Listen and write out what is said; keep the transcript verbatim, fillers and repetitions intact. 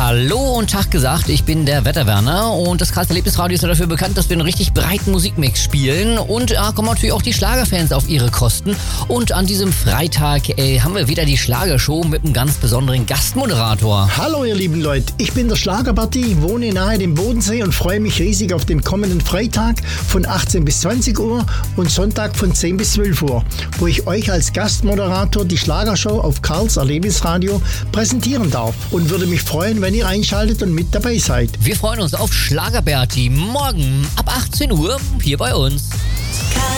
Hallo und Tag gesagt, ich bin der Wetterwerner und das Karls Erlebnisradio ist ja dafür bekannt, dass wir einen richtig breiten Musikmix spielen und da kommen natürlich auch die Schlagerfans auf ihre Kosten. Und an diesem Freitag ey, haben wir wieder die Schlagershow mit einem ganz besonderen Gastmoderator. Hallo ihr lieben Leute, ich bin der Schlagerparty, wohne nahe dem Bodensee und freue mich riesig auf den kommenden Freitag von achtzehn bis zwanzig Uhr und Sonntag von zehn bis zwölf Uhr, wo ich euch als Gastmoderator die Schlagershow auf Karls Erlebnisradio präsentieren darf und würde mich freuen, wenn ihr einschaltet und mit dabei seid. Wir freuen uns auf Schlagerberti morgen ab achtzehn Uhr hier bei uns.